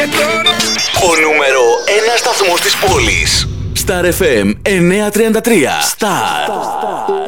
Ο νούμερο 1 σταθμός της πόλης. Star FM 933. Star.